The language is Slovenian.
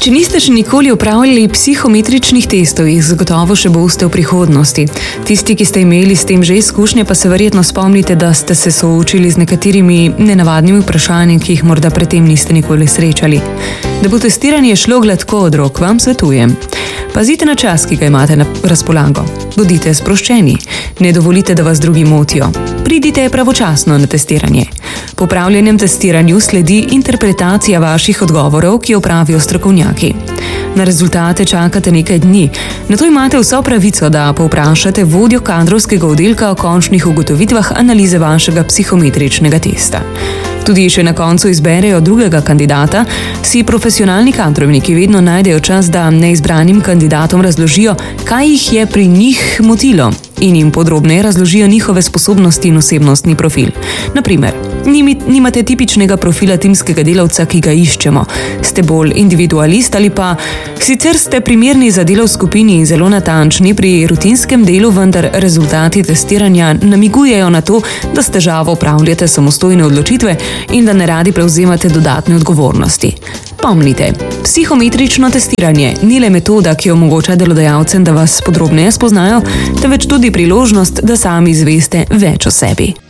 Če niste še nikoli opravljali psihometričnih testov, jih zagotovo še boste v prihodnosti. Tisti, ki ste imeli s tem že izkušnje, pa se verjetno spomnite, da ste se soočili z nekaterimi nenavadnimi vprašanji, ki jih morda predtem niste nikoli srečali. Da bo testiranje šlo gladko od rok, vam svetujem. Pazite na čas, ki ga imate na razpolago. Bodite sproščeni. Ne dovolite, da vas drugi motijo. Pridite pravočasno na testiranje. Po opravljenem testiranju sledi interpretacija vaših odgovorov, ki jo opravijo strokovnjaki. Na rezultate čakate nekaj dni, nato imate vso pravico, da povprašate vodjo kadrovskega oddelka o končnih ugotovitvah analize vašega psihometričnega testa. Tudi če na koncu izberejo drugega kandidata, si profesionalni kadrovniki vedno najdejo čas, da neizbranim kandidatom razložijo, kaj jih je pri njih motilo in jim podrobneje razložijo njihove sposobnosti in osebnostni profil. Naprimer, nimate tipičnega profila timskega delavca, ki ga iščemo. Ste bolj individualist ali pa sicer ste primerni za delo v skupini in zelo natančni pri rutinskem delu, vendar rezultati testiranja namigujejo na to, da s težavo opravljate samostojne odločitve in da ne radi prevzemate dodatne odgovornosti. Pomnite, psihometrično testiranje ni le metoda, ki omogoča delodajalcem, da vas podrobneje spoznajo, temveč tudi priložnost, da sami izveste več o sebi.